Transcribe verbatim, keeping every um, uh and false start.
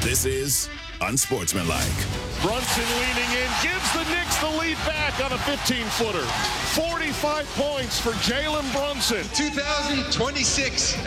This is Unsportsmanlike. Brunson leaning in, gives the Knicks the lead back on a fifteen-footer. forty-five points for Jalen Brunson. two thousand twenty-six